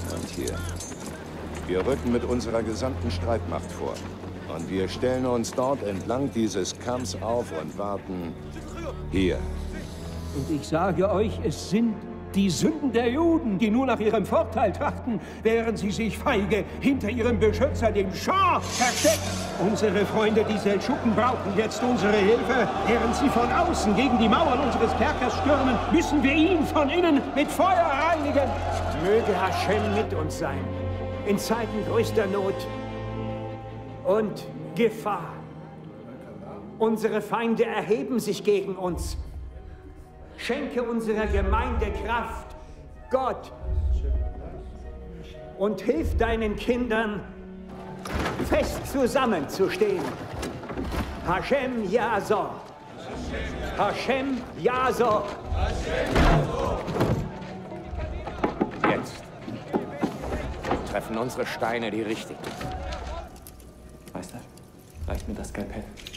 Und hier. Wir rücken mit unserer gesamten Streitmacht vor. Und wir stellen uns dort entlang dieses Kamms auf und warten hier. Und ich sage euch, es sind die Sünden der Juden, die nur nach ihrem Vorteil trachten, während sie sich feige hinter ihrem Beschützer, dem Schah, verstecken. Unsere Freunde, die Seldschuken, brauchen jetzt unsere Hilfe. Während sie von außen gegen die Mauern unseres Kerkers stürmen, müssen wir ihn von innen mit Feuer reinigen. Möge Hashem mit uns sein, in Zeiten größter Not und Gefahr. Unsere Feinde erheben sich gegen uns. Schenke unserer Gemeinde Kraft, Gott, und hilf deinen Kindern, fest zusammenzustehen. Hashem Yazor. Hashem Yazor. Jetzt treffen unsere Steine die richtigen. Meister, reicht mir das Skalpell?